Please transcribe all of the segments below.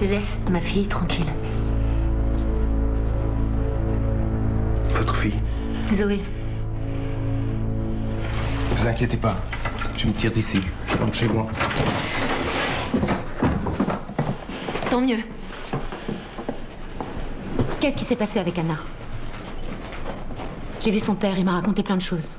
Laisse ma fille tranquille. Votre fille? Zoé. Ne vous inquiétez pas. Je me tire d'ici. Je rentre chez moi. Tant mieux. Qu'est-ce qui s'est passé avec Anna? J'ai vu son père, il m'a raconté plein de choses.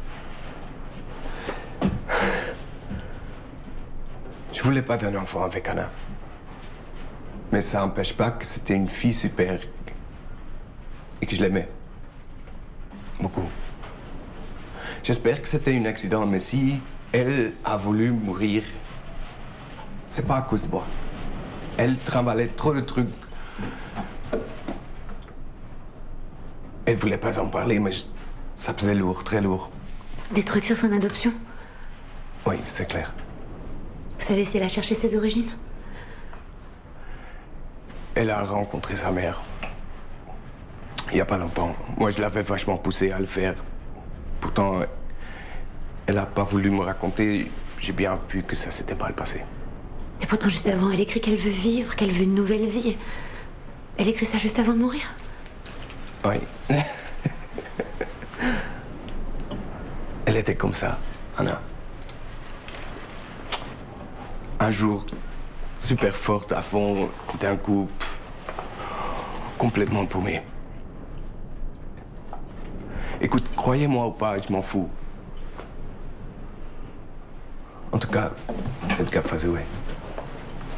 Je voulais pas d'un enfant avec Anna. Mais ça n'empêche pas que c'était une fille super. Et que je l'aimais. Beaucoup. J'espère que c'était un accident, mais si elle a voulu mourir, c'est pas à cause de moi. Elle trimballait trop de trucs. Elle voulait pas en parler, mais ça pesait lourd, très lourd. Des trucs sur son adoption? Oui, c'est clair. Vous savez si elle a cherché ses origines? Elle a rencontré sa mère. Il y a pas longtemps. Moi, je l'avais vachement poussée à le faire. Pourtant, elle a pas voulu me raconter. J'ai bien vu que ça s'était mal passé. Et pourtant, juste avant, elle écrit qu'elle veut vivre, qu'elle veut une nouvelle vie. Elle écrit ça juste avant de mourir? Oui. Elle était comme ça, Anna. Un jour, super forte, à fond, d'un coup, complètement paumée. Écoute, croyez-moi ou pas, je m'en fous. En tout cas, faites gaffe à Zoé.